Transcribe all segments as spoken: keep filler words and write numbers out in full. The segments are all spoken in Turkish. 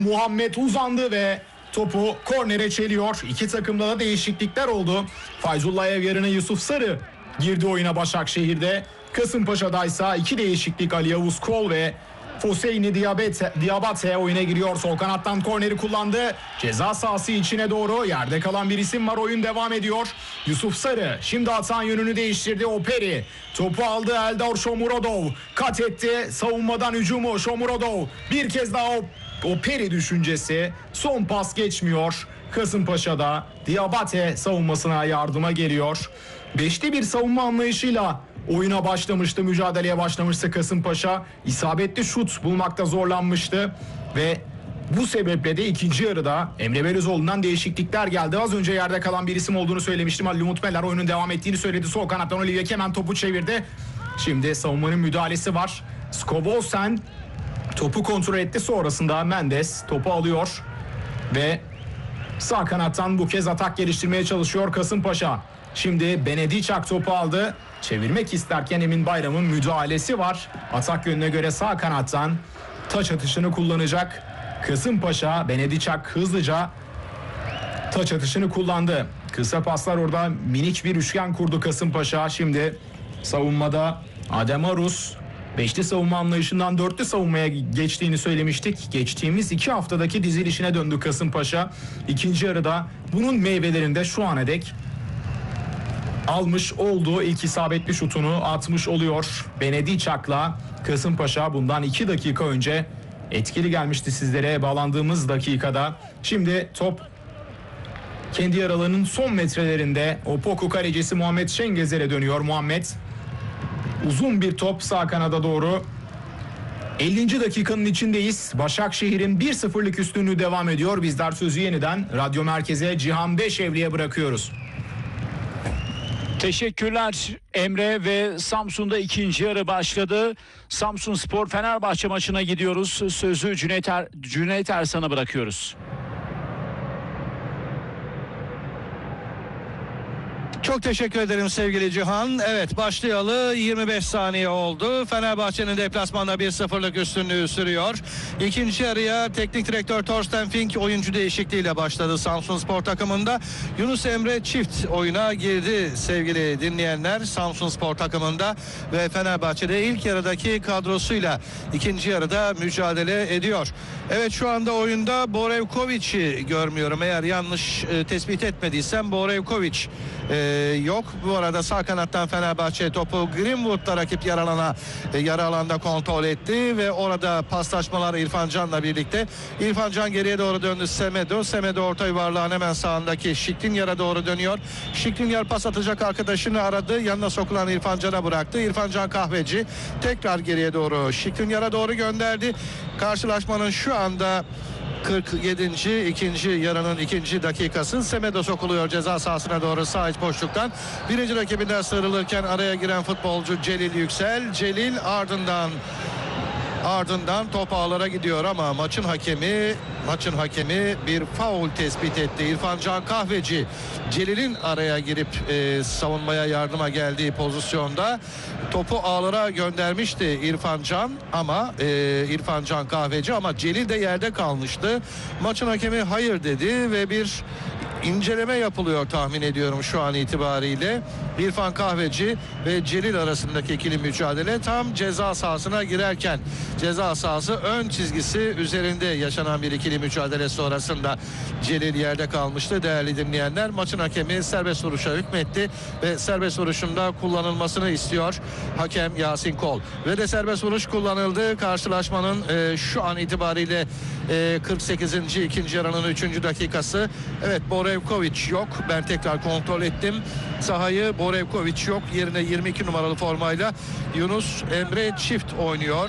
Muhammed uzandı ve topu kornere çeliyor. İki takımda da değişiklikler oldu. Fayzullah Evyarı'nın Yusuf Sarı girdi oyuna Başakşehir'de. Kasımpaşa'da ise iki değişiklik, Ali Yavuz Kol ve Hüseyini Diabate, Diabate oyuna giriyor. Sol kanattan korneri kullandı. Ceza sahası içine doğru yerde kalan bir isim var. Oyun devam ediyor. Yusuf Sarı şimdi atan yönünü değiştirdi. Operi topu aldı. Eldar Shomurodov kat etti. Savunmadan hücumu Shomurodov. Bir kez daha Operi düşüncesi. Son pas geçmiyor. Kasımpaşa'da Diabate savunmasına yardıma geliyor. Beşli bir savunma anlayışıyla oyuna başlamıştı, mücadeleye başlamıştı Kasımpaşa. İsabetli şut bulmakta zorlanmıştı ve bu sebeple de ikinci yarıda Emre Belözoğlu'ndan değişiklikler geldi. Az önce yerde kalan bir isim olduğunu söylemiştim. Ali Umut Meler oyunun devam ettiğini söyledi. Sol kanattan Olivier Kemen topu çevirdi. Şimdi savunmanın müdahalesi var. Skobolsen topu kontrol etti. Sonrasında Mendes topu alıyor ve sağ kanattan bu kez atak geliştirmeye çalışıyor Kasımpaşa. Şimdi Benediçak topu aldı. Çevirmek isterken Emin Bayram'ın müdahalesi var. Atak yönüne göre sağ kanattan taç atışını kullanacak Kasımpaşa. Benediçak hızlıca taç atışını kullandı. Kısa paslar, orada minik bir üçgen kurdu Kasımpaşa. Şimdi savunmada Adem Arus beşli savunma anlayışından dörtlü savunmaya geçtiğini söylemiştik. Geçtiğimiz iki haftadaki dizilişine döndü Kasımpaşa. İkinci yarıda bunun meyvelerini de şu ana dek almış olduğu ilk isabetli şutunu atmış oluyor. Benediçak'la Kasımpaşa bundan iki dakika önce etkili gelmişti sizlere bağlandığımız dakikada. Şimdi top kendi yaralarının son metrelerinde. Opoku kalecisi Muhammed Şengezer'e dönüyor. Muhammed uzun bir top sağ kanada doğru. ellinci dakikanın içindeyiz. Başakşehir'in bir sıfırlık üstünlüğü devam ediyor. Bizler sözü yeniden Radyo Merkez'e Cihan Beşevli'ye bırakıyoruz. Teşekkürler Emre ve Samsun'da ikinci yarı başladı. Samsunspor Fenerbahçe maçına gidiyoruz. Sözü Cüneyt, er, Cüneyt Ersan'a bırakıyoruz. Çok teşekkür ederim sevgili Cihan. Evet, başlayalı yirmi beş saniye oldu. Fenerbahçe'nin deplasmanda bir sıfırlık üstünlüğü sürüyor. İkinci yarıya teknik direktör Thorsten Fink oyuncu değişikliğiyle başladı Samsunspor takımında. Yunus Emre çift oyuna girdi sevgili dinleyenler Samsunspor takımında ve Fenerbahçe'de ilk yarıdaki kadrosuyla ikinci yarıda mücadele ediyor. Evet, şu anda oyunda Borevkovic'i görmüyorum. Eğer yanlış e, tespit etmediysem Borevkovic e, yok. Bu arada sağ kanattan Fenerbahçe topu Greenwood'da rakip yaralana e, yarı alanda kontrol etti ve orada paslaşmalar İrfan Can'la birlikte. İrfan Can geriye doğru döndü. Semedo. Semedo orta yuvarlağın hemen sağındaki Şiklinyar'a doğru dönüyor. Şiklinyar pas atacak arkadaşını aradı. Yanına sokulan İrfan Can'a bıraktı. İrfan Can Kahveci tekrar geriye doğru Şiklinyar'a doğru gönderdi. Karşılaşmanın şu anda kırk yedinci ikinci yarının ikinci dakikası. Semedo sokuluyor ceza sahasına doğru sağ iç boşluktan. Birinci rakibinden sıyrılırken araya giren futbolcu Celil Yüksel. Celil ardından Ardından top ağlara gidiyor ama maçın hakemi maçın hakemi bir faul tespit etti. İrfan Can Kahveci Celil'in araya girip e, savunmaya yardıma geldiği pozisyonda topu ağlara göndermişti İrfan Can ama e, İrfan Can Kahveci ama Celil de yerde kalmıştı. Maçın hakemi hayır dedi ve bir inceleme yapılıyor tahmin ediyorum şu an itibariyle. İrfan Kahveci ve Celil arasındaki ikili mücadele tam ceza sahasına girerken ceza sahası ön çizgisi üzerinde yaşanan bir ikili mücadele sonrasında Celil yerde kalmıştı değerli dinleyenler. Maçın hakemi serbest vuruşa hükmetti ve serbest vuruşunda kullanılmasını istiyor hakem Yasin Kol. Ve de serbest vuruş kullanıldı. Karşılaşmanın e, şu an itibariyle e, kırk sekizinci ikinci yarının üçüncü dakikası. Evet, Borevkovic yok. Ben tekrar kontrol ettim. Sahayı Borevkovic yok. Yerine yirmi iki numaralı formayla Yunus Emre çift oynuyor.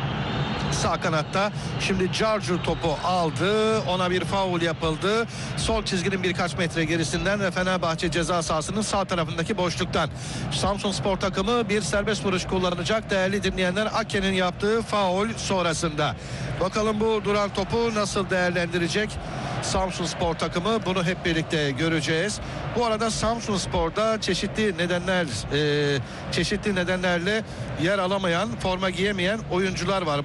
Sağ kanatta şimdi Carcu topu aldı. Ona bir faul yapıldı. Sol çizginin birkaç metre gerisinden ve Fenerbahçe ceza sahasının sağ tarafındaki boşluktan. Samsunspor takımı bir serbest vuruş kullanacak değerli dinleyenler. Ake'nin yaptığı faul sonrasında. Bakalım bu duran topu nasıl değerlendirecek Samsunspor takımı, bunu hep birlikte göreceğiz. Bu arada Samsunspor'da çeşitli nedenler e, çeşitli nedenlerle yer alamayan, forma giyemeyen oyuncular var. Bunlardan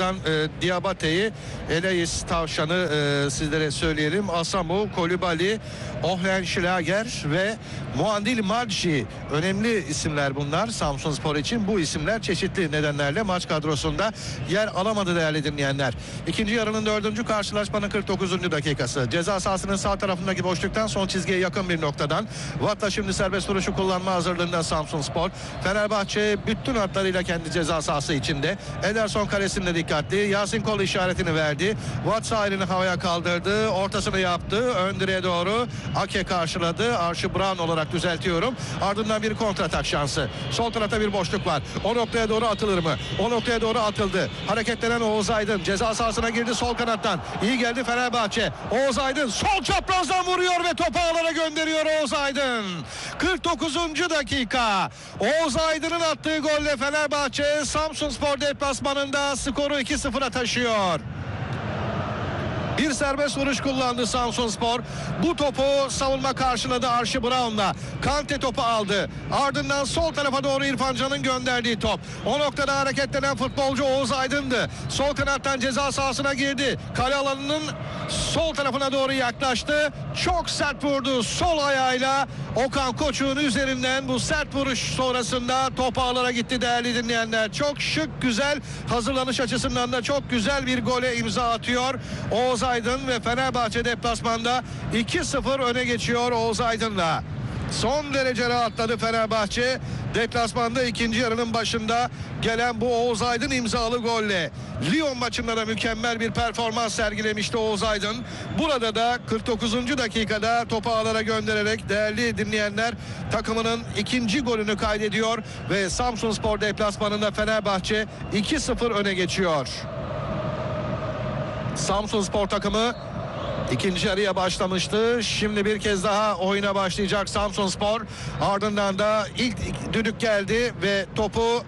Ardından e, Diabate'yi, Elias Tavşan'ı e, sizlere söyleyelim. Asamu, Kolibali, Ohlenschlager ve Muandil Madji. Önemli isimler bunlar Samsunspor için. Bu isimler çeşitli nedenlerle maç kadrosunda yer alamadı değerli dinleyenler. İkinci yarının dördüncü karşılaşmanın kırk dokuzuncu dakikası. Ceza sahasının sağ tarafındaki boşluktan son çizgiye yakın bir noktadan. Vatta şimdi serbest vuruşu kullanma hazırlığında Samsunspor. Fenerbahçe bütün hatlarıyla kendi ceza sahası içinde. Ederson kalesinde dikkatli. Yasin Kol işaretini verdi. Watt sağ elini havaya kaldırdı. Ortasını yaptı. Ön direğe doğru Ake karşıladı. Archie Brown olarak düzeltiyorum. Ardından bir kontratak şansı. Sol tarafta bir boşluk var. O noktaya doğru atılır mı? O noktaya doğru atıldı. Hareketlenen Oğuz Aydın ceza sahasına girdi sol kanattan. İyi geldi Fenerbahçe. Oğuz Aydın sol çaprazdan vuruyor ve topu ağlara gönderiyor Oğuz Aydın. kırk dokuzuncu dakika. Oğuz Aydın'ın attığı golle Fenerbahçe Samsunspor deplasmanında skoru iki sıfıra taşıyor. Bir serbest vuruş kullandı Samsunspor. Bu topu savunma karşıladı Archie Brown'la. Kante topu aldı. Ardından sol tarafa doğru İrfan Can'ın gönderdiği top. O noktada hareketlenen futbolcu Oğuz Aydın'dı. Sol kanattan ceza sahasına girdi. Kale alanının sol tarafına doğru yaklaştı. Çok sert vurdu sol ayağıyla. Okan Koçuk'un üzerinden bu sert vuruş sonrasında top ağlara gitti değerli dinleyenler. Çok şık, güzel, hazırlanış açısından da çok güzel bir gole imza atıyor Oğuz Aydın ve Fenerbahçe deplasmanda iki sıfır öne geçiyor Oğuz Aydın'la. Son derece rahatladı Fenerbahçe. Deplasmanda ikinci yarının başında gelen bu Oğuz Aydın imzalı golle. Lyon maçında da mükemmel bir performans sergilemişti Oğuz Aydın. Burada da kırk dokuzuncu dakikada topu ağlara göndererek değerli dinleyenler takımının ikinci golünü kaydediyor ve Samsunspor deplasmanında Fenerbahçe iki sıfır öne geçiyor. Samsunspor takımı İkinci yarıya başlamıştı. Şimdi bir kez daha oyuna başlayacak Samsunspor. Ardından da ilk düdük geldi ve topu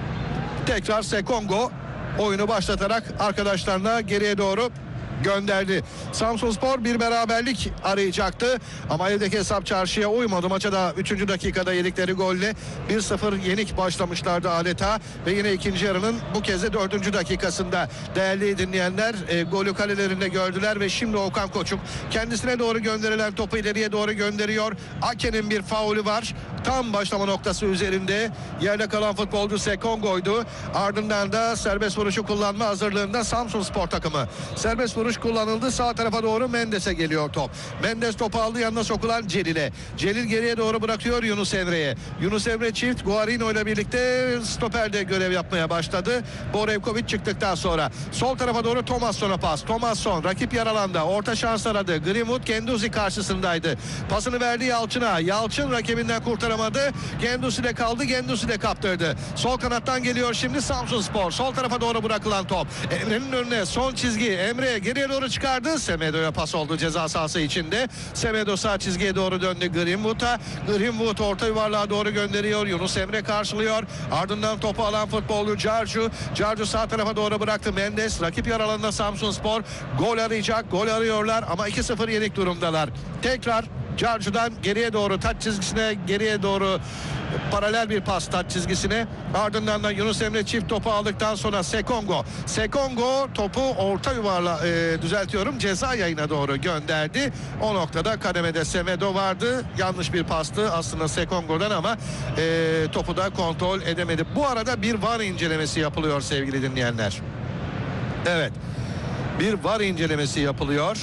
tekrar Sekongo oyunu başlatarak arkadaşlarına geriye doğru gönderdi. Samsunspor bir beraberlik arayacaktı ama evdeki hesap çarşıya uymadı. Maça da üçüncü dakikada yedikleri golle bir sıfır yenik başlamışlardı adeta ve yine ikinci yarının bu kez de dördüncü dakikasında değerli dinleyenler e, golü kalelerinde gördüler ve şimdi Okan Koçuk kendisine doğru gönderilen topu ileriye doğru gönderiyor. Ake'nin bir faulü var. Tam başlama noktası üzerinde yerde kalan futbolcu Sekongo'ydu. Ardından da serbest vuruşu kullanma hazırlığında Samsunspor takımı. Serbest vuruş kullanıldı. Sağ tarafa doğru Mendes'e geliyor top. Mendes topu aldı, yanına sokulan Celil'e. Celil geriye doğru bırakıyor Yunus Emre'ye. Yunus Emre çift Guarino ile birlikte stoperde görev yapmaya başladı. Borevkovic çıktıktan sonra sol tarafa doğru Thomasson'a pas. Thomasson rakip yer alanda orta şans aradı. Greenwood Genduzi karşısındaydı. Pasını verdi Yalçın'a. Yalçın rakibinden kurtaramadı. Genduzi de kaldı. Genduzi de kaptırdı. Sol kanattan geliyor şimdi Samsunspor. Sol tarafa doğru bırakılan top. Emre'nin önüne son çizgi. Emre geriye doğru çıkardı. Semedo'ya pas oldu ceza sahası içinde. Semedo sağ çizgiye doğru döndü Greenwood'a. Greenwood orta yuvarlığa doğru gönderiyor. Yunus Emre karşılıyor. Ardından topu alan futbolcu Carcu. Carcu sağ tarafa doğru bıraktı. Mendes rakip yer alanında Samsunspor gol arayacak. Gol arıyorlar ama iki sıfır yenik durumdalar. Tekrar Carcu'dan geriye doğru taç çizgisine geriye doğru paralel bir pas taç çizgisine. Ardından da Yunus Emre çift topu aldıktan sonra Sekongo. Sekongo topu orta yuvarla e, düzeltiyorum ceza yayına doğru gönderdi. O noktada kademede Semedo vardı. Yanlış bir pastı aslında Sekongo'dan ama e, topu da kontrol edemedi. Bu arada bir V A R incelemesi yapılıyor sevgili dinleyenler. Evet. Bir V A R incelemesi yapılıyor.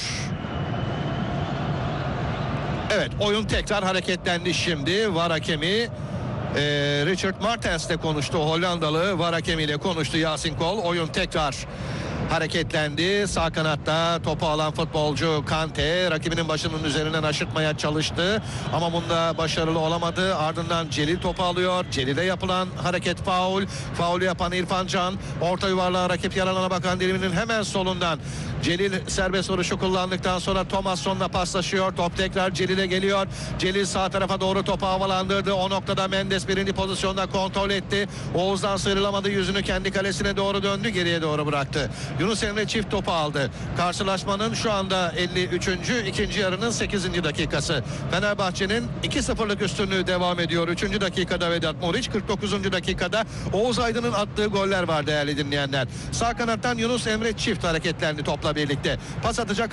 Evet, oyun tekrar hareketlendi şimdi. V A R hakemi e, Richard Martens ile konuştu. Hollandalı V A R hakemiyle konuştu Yasin Kol. Oyun tekrar hareketlendi. Sağ kanatta topu alan futbolcu Kante rakibinin başının üzerinden aşırtmaya çalıştı ama bunda başarılı olamadı. Ardından Celil topu alıyor. Celil'e yapılan hareket faul. Faulü yapan İrfan Can orta yuvarlığa rakip yer alana bakan diliminin hemen solundan Celil serbest vuruşu kullandıktan sonra Thomasson'la paslaşıyor. Top tekrar Celil'e geliyor. Celil sağ tarafa doğru topu havalandırdı. O noktada Mendes birinci pozisyonda kontrol etti. Oğuz'dan sıyrılamadı. Yüzünü kendi kalesine doğru döndü. Geriye doğru bıraktı. Yunus Emre çift topu aldı. Karşılaşmanın şu anda elli üçüncü ikinci yarının sekizinci dakikası. Fenerbahçe'nin iki sıfırlık üstünlüğü devam ediyor. üçüncü dakikada Vedat Muriç, kırk dokuzuncu dakikada Oğuz Aydın'ın attığı goller var değerli dinleyenler. Sağ kanattan Yunus Emre çift hareketlerini topla birlikte. Pas atacak